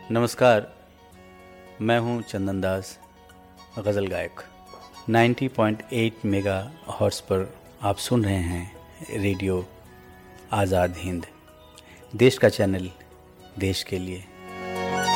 नमस्कार, मैं हूं चंदन दास, गज़ल गायक। 90.8 मेगा हर्ट्ज़ पर आप सुन रहे हैं रेडियो आज़ाद हिंद, देश का चैनल, देश के लिए।